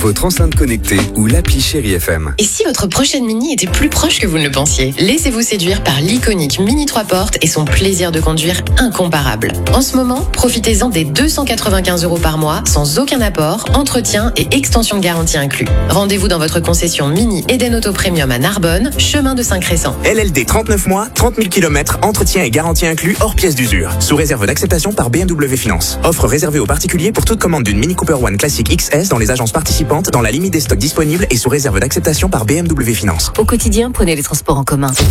votre enceinte connectée ou l'appli Chéri FM. Et si votre prochaine Mini était plus proche que vous ne le pensiez? Laissez-vous séduire par l'iconique Mini 3 portes et son plaisir de conduire incomparable. En ce moment, profitez-en des 295 € par mois, sans aucun apport, entretien et extension de garantie inclus. Rendez-vous dans votre concession Mini Eden Auto Premium à Narbonne, chemin de Saint-Crescent. LLD 39 mois, 30 000 km, entretien et garantie inclus hors pièces d'usure. Sous réserve d'acceptation par BMW Finance. Offre réservée aux particuliers pour toute commande d'une Mini Cooper One Classic XS dans les agences participantes dans la limite des stocks disponibles et sous réserve d'acceptation par BMW Finance. Au quotidien, prenez les transports en commun.